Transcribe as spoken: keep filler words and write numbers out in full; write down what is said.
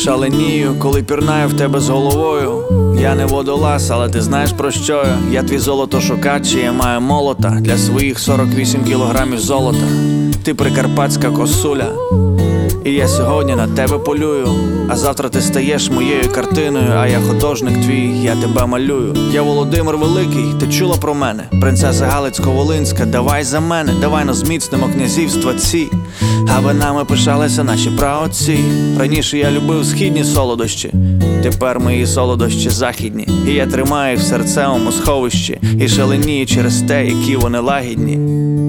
шаленію, коли пірнаю в тебе з головою. Я не водолаз, але ти знаєш про що я. Я твій золотошукач, і я маю молота для своїх сорок вісім кілограмів золота. Ти прикарпатська косуля, і я сьогодні на тебе полюю. А завтра ти стаєш моєю картиною, а я художник твій, я тебе малюю. Я Володимир Великий, ти чула про мене? Принцеса Галицько-Волинська, давай за мене, давай но зміцнимо князівства ці, аби нами пишалися наші праотці. Раніше я любив східні солодощі, тепер мої солодощі західні. І я тримаю їх в серцевому сховищі і шаленію через те, які вони лагідні.